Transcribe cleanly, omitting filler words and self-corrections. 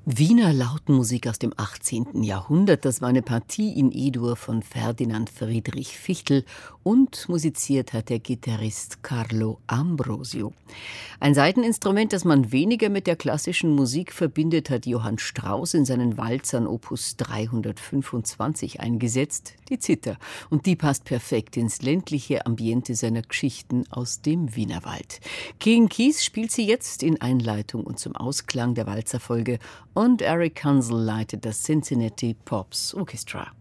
Wiener Lautmusik aus dem 18. Jahrhundert, das war eine Partie in E-Dur von Ferdinand Friedrich Fichtel und musiziert hat der Gitarrist Carlo Ambrosio. Ein Saiteninstrument, das man weniger mit der klassischen Musik verbindet, hat Johann Strauss in seinen Walzern Opus 325 eingesetzt, die Zither. Und die passt perfekt ins ländliche Ambiente seiner Geschichten aus dem Wienerwald. King Keith spielt sie jetzt in Einleitung und zum Ausklang der Walzerfolge und Eric Hansel leitet das Cincinnati Pops Orchestra.